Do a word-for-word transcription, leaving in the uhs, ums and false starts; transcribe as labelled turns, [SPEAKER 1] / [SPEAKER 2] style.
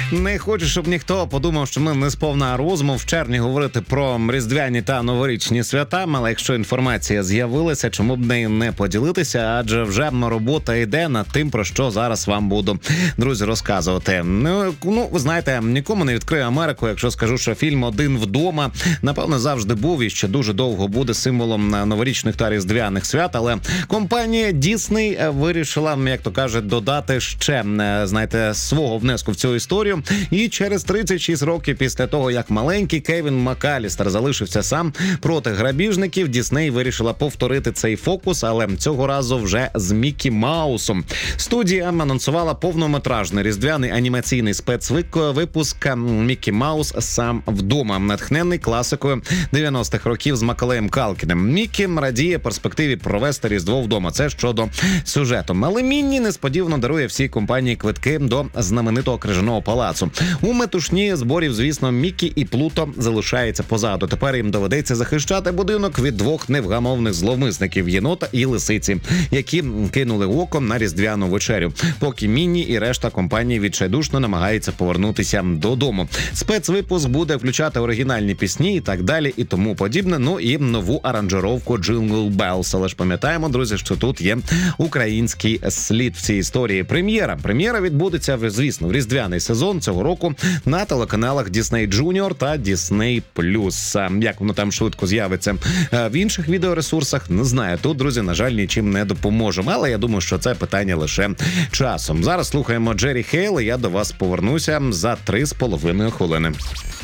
[SPEAKER 1] Не хочу, щоб ніхто подумав, що ми не сповна розуму в червні говорити про різдвяні та новорічні свята, але якщо інформація з'явилася, чому б нею не поділитися, адже вже робота йде над тим, про що зараз вам буду, друзі, розказувати. Ну, ну ви знаєте, нікому не відкрию Америку, якщо скажу, що фільм «Один вдома», напевно, завжди був і ще дуже довго буде символом новорічних та різдвяних свят, але компанія Disney вирішила, як то кажуть, додати ще, знаєте, свого внеску в цю історію. І через тридцять шість років після того, як маленький Кевін МакАлістер залишився сам проти грабіжників, Disney вирішила повторити цей фокус, але цього разу вже з Мікі Маусом. Студія анонсувала повнометражний різдвяний анімаційний спецвипуск «Мікі Маус сам вдома», натхнений класикою дев'яностих років з Маколеєм Калкіним. Мікі радіє перспективі провести Різдво вдома. Це щодо сюжету. Але Мінні несподівано дарує всій компанії квитки до знаменитого крижаного палацу. У метушні зборів, звісно, Мікі і Плуто залишаються позаду. Тепер їм доведеться захищати будинок від двох невгамовних зловмисників – єнота і лисиці, які кинули око на різдвяну вечерю, поки Мінні і решта компанії відчайдушно намагаються повернутися додому. Спецвипуск буде включати оригінальні пісні і так далі, і тому подібне, ну і нову аранжировку Jingle Bells. Але ж пам'ятаємо, друзі, що тут є український слід в цій історії. Прем'єра. Прем'єра відбудеться, звісно, в різдвяний сезон цього року на телеканалах Disney Junior та Disney Plus. Як воно там швидко з'явиться в інших відеоресурсах, не знаю. Тут, друзі, на жаль, нічим не допоможемо. Але я думаю, що це питання лише часом. Зараз слухаємо Джері Хейл, і я до вас повернуся за три з половиною хвилини.